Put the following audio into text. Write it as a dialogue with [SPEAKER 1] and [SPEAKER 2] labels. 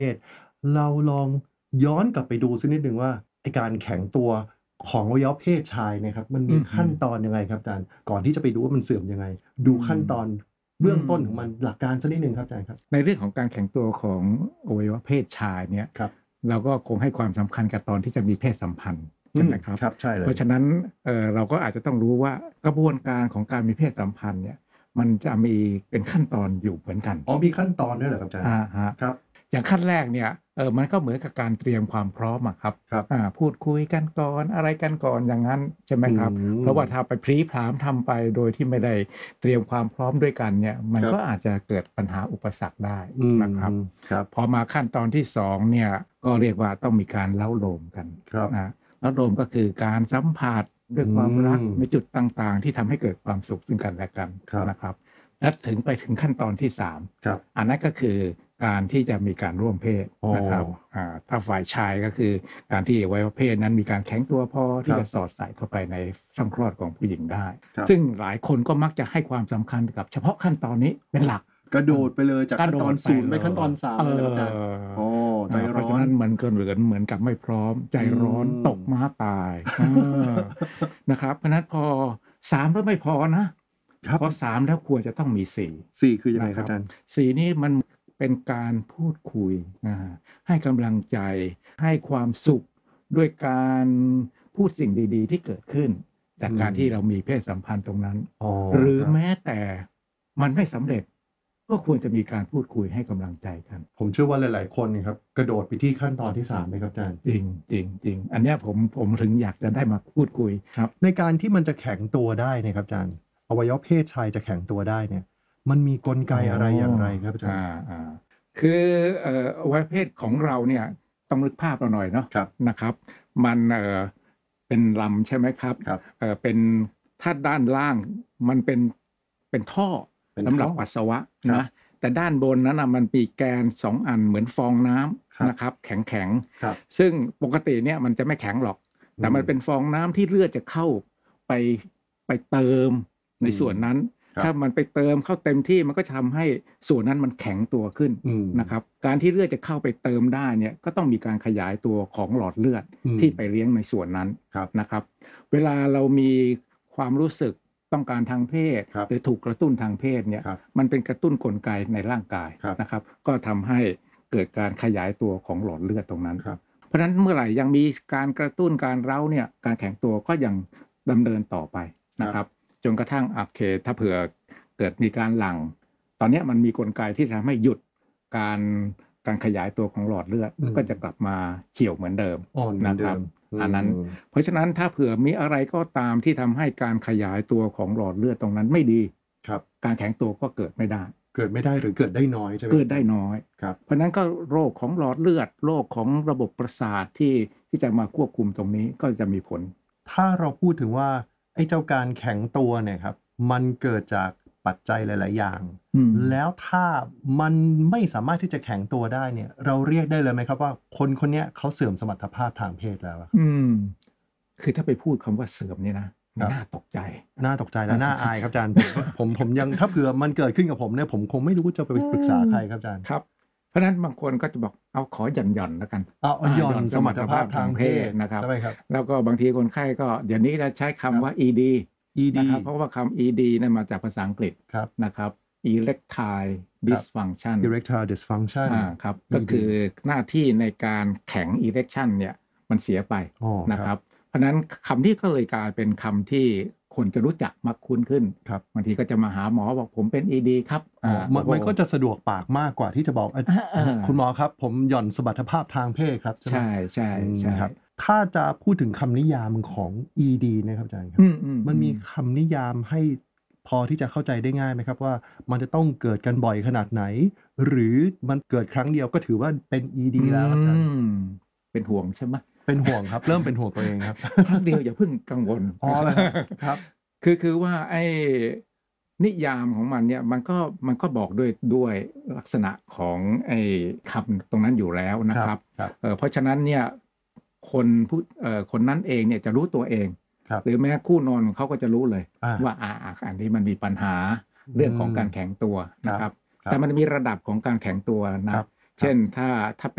[SPEAKER 1] ศเราลองย้อนกลับไปดูสักนิดหนึ่งว่าไอ้การแข็งตัวของอวัยวะเพศชายเนี่ยครับมันมีขั้นตอนยังไงครับอาจารย์ก่อนที่จะไปดูว่ามันเสื่อมยังไงดูขั้นตอนเบื้องต้นของมันหลักการสักนิดหนึ่งครับอาจารย์ครับ
[SPEAKER 2] ในเรื่องของการแข็งตัวของอวัยวะเพศชายเนี่ยเราก็คงให้ความสำคัญกับตอนที่จะมีเพศสัมพันธ์ใช่ไหมครับ
[SPEAKER 1] ใช่เลย
[SPEAKER 2] เพราะฉะนั้นเราก็อาจจะต้องรู้ว่ากระบวนการของการมีเพศสัมพันธ์เนี่ยมันจะมีเป็นขั้นตอนอยู่เหมือนกัน
[SPEAKER 1] มีขั้นตอนด้วยเหรอครับอาจารย์
[SPEAKER 2] ครับอย่างขั้นแรกเนี่ยมันก็เหมือนกับการเตรียมความพร้อมครับพูดคุยกันก่อนอะไรกันก่อนอย่างนั้นใช่ไหมครับเพราะว่าถ้าไปพลีพรามทำไปโดยที่ไม่ได้เตรียมความพร้อมด้วยกันเนี่ยมันก็อาจจะเกิดปัญหาอุปสรรคได้นะครับพอมาขั้นตอนที่2เนี่ยก็เรียกว่าต้องมีการเล้าโลมกันเล้าโลมก็คือการสัมผัสด้วยความรักในจุดต่างๆที่ทำให้เกิดความสุขซึ่งกันและกันนะครับและไปถึงขั้นตอนที่3อันนั้นก็คือการที่จะมีการร่วมเพศนะครับถ้าฝ่ายชายก็คือการที่อวัยวะเพศนั้นมีการแข็งตัวพอที่จะสอดใส่เข้าไปในช่องคลอดของผู้หญิงได้ซึ่งหลายคนก็มักจะให้ความสำคัญกับเฉพาะขั้นตอนนี้เป็นหลัก
[SPEAKER 1] กระโดดไปเลยจากขั้นตอน0ไปขั้นตอน3เลยอาจารย์
[SPEAKER 2] ใจร้อนเพราะฉะนั้นมันก็เหมือนกับไม่พร้อมใจร้อนตกม้าตายนะครับเพราะนั้นพอ3แล้วไม่พอนะพอ3แล้วควรจะต้องมี4
[SPEAKER 1] คือยังไงครับอาจารย์
[SPEAKER 2] 4นี่มันเป็นการพูดคุยให้กำลังใจให้ความสุขด้วยการพูดสิ่งดีๆที่เกิดขึ้นจากการที่เรามีเพศสัมพันธ์ตรงนั้นหรือแม้แต่มันไม่สำเร็จก็ควรจะมีการพูดคุยให้กำลังใจกัน
[SPEAKER 1] ผมเชื่อว่าหลายๆคนครับกระโดดไปที่ขั้นตอนที่3เลยครับอาจารย์
[SPEAKER 2] จริงอันนี้ผมถึงอยากจะได้มาพูดคุยครับ
[SPEAKER 1] ในการที่มันจะแข็งตัวได้นะครับอาจารย์อวัยวะเพศชายจะแข็งตัวได้เนี่ยมันมีกลไกอะไรอย่างไรครับอาจารย์
[SPEAKER 2] คืออวัยวะเพศของเราเนี่ยต้องนึกภาพเราหน่อยเนาะนะครับมันเป็นลำใช่ไหมครับเป็นถ้าด้านล่างมันเป็นท่อสำหรับปัสสาวะนะแต่ด้านบนนั้นมันมีแกน2อันเหมือนฟองน้ำนะครับแข็งซึ่งปกติเนี่ยมันจะไม่แข็งหรอกแต่มันเป็นฟองน้ำที่เลือดจะเข้าไปเติมในส่วนนั้นถ้ามันไปเติมเข้าเต็มที่มันก็จะทำให้ส่วนนั้นมันแข็งตัวขึ้นนะครับการที่เลือดจะเข้าไปเติมได้เนี่ยก็ต้องมีการขยายตัวของหลอดเลือดที่ไปเลี้ยงในส่วนนั้นนะครับเวลาเรามีความรู้สึกต้องการทางเพศหรือถูกกระตุ้นทางเพศเนี่ยมันเป็นกระตุ้นกลไกในร่างกายนะครับก็ทำให้เกิดการขยายตัวของหลอดเลือดตรงนั้นเพราะฉะนั้นเมื่อไหร่ยังมีการกระตุ้นการเร้าเนี่ยการแข็งตัวก็ยังดำเนินต่อไปนะครับจนกระทั่งโอเคถ้าเผื่อเกิดมีการหลั่งตอนนี้มันมีกลไกที่ทำให้หยุดการขยายตัวของหลอดเลือดก็จะกลับมาเขียวเหมือนเดิมนะครับอันนั้นเพราะฉะนั้นถ้าเผื่อมีอะไรก็ตามที่ทำให้การขยายตัวของหลอดเลือดตรงนั้นไม่ดีการแข็งตัวก็เกิดไม่ได้
[SPEAKER 1] หรือเกิดได้น้อยใช่ไหม
[SPEAKER 2] เกิดได้น้อยเพราะนั้นก็โรคของหลอดเลือดโรคของระบบประสาทที่จะมาควบคุมตรงนี้ก็จะมีผล
[SPEAKER 1] ถ้าเราพูดถึงว่าไอ้เจ้าการแข็งตัวเนี่ยครับมันเกิดจากปัจจัยหลายๆอย่างแล้วถ้ามันไม่สามารถที่จะแข็งตัวได้เนี่ยเราเรียกได้เลยไหมครับว่าคนนี้เขาเสื่อมสมรรถภาพทางเพศแล้ว
[SPEAKER 2] คือถ้าไปพูดคำว่าเสื่อมนี่นะน่าตกใจ
[SPEAKER 1] และน่าอายครับอาจารย์ผมยังถ้าเผื่อมันเกิดขึ้นกับผมเนี่ยผมคงไม่รู้จะไปปรึกษาใครครับอาจารย์
[SPEAKER 2] ครับเพราะนั้นบางคนก็จะบอกเอาขอหย่อนแล้วกัน
[SPEAKER 1] หย่อนสมรรถภาพทางเพศ
[SPEAKER 2] นะครับแล้วก็บางทีคนไข้ก็เดี๋ยวนี้จะใช้คำว่า ED นะครับเพราะว่าคำ ED นั้นมาจากภาษาอังกฤษนะครับ erectile dysfunction ครับก็คือหน้าที่ในการแข็ง erection เนี่ยมันเสียไปนะครับเพราะนั้นคำนี้ก็เลยกลายเป็นคำที่คนจะรู้จักมักคุ้นขึ้นบางทีก็จะมาหาหมอบอกผมเป็น ED ครับ
[SPEAKER 1] มันก็จะสะดวกปากมากกว่าที่จะบอกคุณหมอครับผมหย่อนสมรรถภาพทางเพศครับ
[SPEAKER 2] ใช่
[SPEAKER 1] ครับถ้าจะพูดถึงคำนิยามของ ED นะครับอาจารย์ครับมันมีคำนิยามให้พอที่จะเข้าใจได้ง่ายไหมครับว่ามันจะต้องเกิดกันบ่อยขนาดไหนหรือมันเกิดครั้งเดียวก็ถือว่าเป็น ED แล้วอาจารย์
[SPEAKER 2] เป็นห่วงใช่ไหม
[SPEAKER 1] เป็นห่วงครับเริ่มเป็นห่วงตัวเองครับ
[SPEAKER 2] ครั้งเดียวอย่าเพิ่งกังวล
[SPEAKER 1] ครับ
[SPEAKER 2] คือว่าไอ้นิยามของมันเนี่ยมันก็บอกด้วยลักษณะของไอ้คำตรงนั้นอยู่แล้วนะครับเพราะฉะนั้นเนี่ยคนนั้นเองเนี่ยจะรู้ตัวเองหรือแม้คู่นอนของเขาก็จะรู้เลยว่าอันนี้มันมีปัญหาเรื่องของการแข็งตัวนะครับแต่มันมีระดับของการแข็งตัวนะเช่นถ้า